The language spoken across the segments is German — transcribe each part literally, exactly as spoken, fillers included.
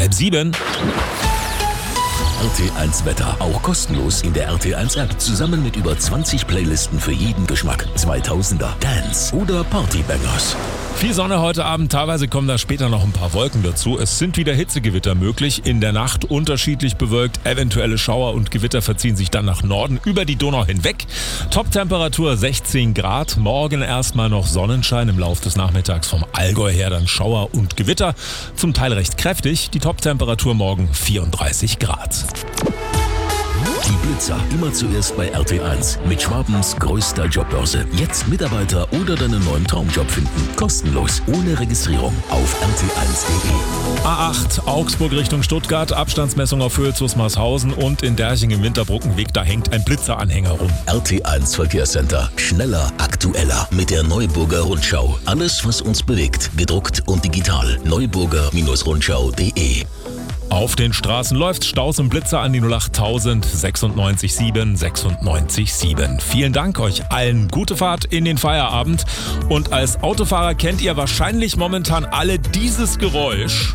Halb sieben. R T eins Wetter, auch kostenlos in der R T eins App, zusammen mit über zwanzig Playlisten für jeden Geschmack. zweitausender, Dance oder Partybangers. Viel Sonne heute Abend, teilweise kommen da später noch ein paar Wolken dazu. Es sind wieder Hitzegewitter möglich, in der Nacht unterschiedlich bewölkt, eventuelle Schauer und Gewitter verziehen sich dann nach Norden über die Donau hinweg. Top-Temperatur sechzehn Grad, morgen erstmal noch Sonnenschein, im Laufe des Nachmittags vom Allgäu her dann Schauer und Gewitter, zum Teil recht kräftig, die Top-Temperatur morgen vierunddreißig Grad. Die Blitzer immer zuerst bei R T eins mit Schwabens größter Jobbörse. Jetzt Mitarbeiter oder deinen neuen Traumjob finden. Kostenlos, ohne Registrierung auf r t eins punkt de. A acht, Augsburg Richtung Stuttgart, Abstandsmessung auf Höhe Zusmarshausen und in Derching im Winterbrückenweg, da hängt ein Blitzeranhänger rum. R T eins Verkehrscenter. Schneller, aktueller mit der Neuburger Rundschau. Alles, was uns bewegt, gedruckt und digital. neuburger Rundschau punkt de. Auf den Straßen läuft Staus und Blitzer an die null acht tausend sechsundneunzig sieben sechsundneunzig sieben. Vielen Dank euch allen. Gute Fahrt in den Feierabend. Und als Autofahrer kennt ihr wahrscheinlich momentan alle dieses Geräusch.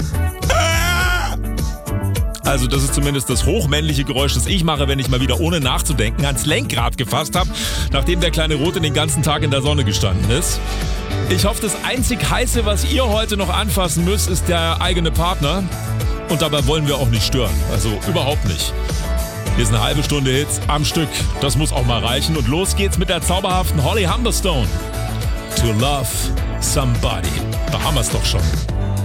Also das ist zumindest das hochmännliche Geräusch, das ich mache, wenn ich mal wieder ohne nachzudenken ans Lenkrad gefasst habe, nachdem der kleine Rote den ganzen Tag in der Sonne gestanden ist. Ich hoffe, das einzig Heiße, was ihr heute noch anfassen müsst, ist der eigene Partner. Und dabei wollen wir auch nicht stören. Also überhaupt nicht. Hier ist eine halbe Stunde Hits am Stück. Das muss auch mal reichen. Und los geht's mit der zauberhaften Holly Humberstone. To Love Somebody. Da haben wir's doch schon.